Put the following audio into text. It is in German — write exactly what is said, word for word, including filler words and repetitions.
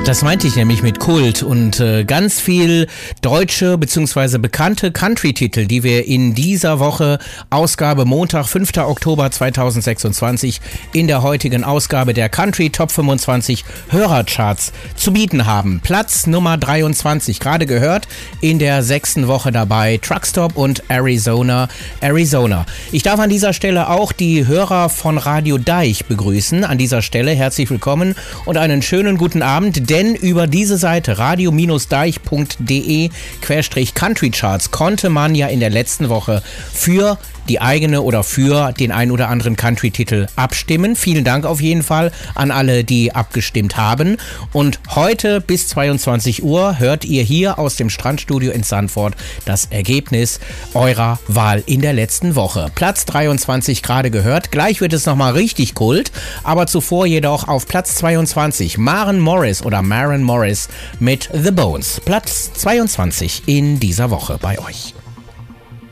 Das meinte ich nämlich mit Kult und äh, ganz viel deutsche bzw. bekannte Country-Titel, die wir in dieser Woche, Ausgabe Montag, fünfter Oktober zweitausendsechsundzwanzig, in der heutigen Ausgabe der Country Top fünfundzwanzig Hörercharts zu bieten haben. Platz Nummer dreiundzwanzig, gerade gehört, in der sechsten Woche dabei, Truckstop und Arizona, Arizona. Ich darf an dieser Stelle auch die Hörer von Radio Deich begrüßen. An dieser Stelle herzlich willkommen und einen schönen guten Abend, denn über diese Seite radio deich punkt de Querstrich Countrycharts konnte man ja in der letzten Woche für die eigene oder für den ein oder anderen Country-Titel abstimmen. Vielen Dank auf jeden Fall an alle, die abgestimmt haben. Und heute bis zweiundzwanzig Uhr hört ihr hier aus dem Strandstudio in Sanford das Ergebnis eurer Wahl in der letzten Woche. Platz dreiundzwanzig gerade gehört. Gleich wird es nochmal richtig kult, aber zuvor jedoch auf Platz zweiundzwanzig Maren Morris oder Maren Morris mit The Bones. Platz zweiundzwanzig in dieser Woche bei euch.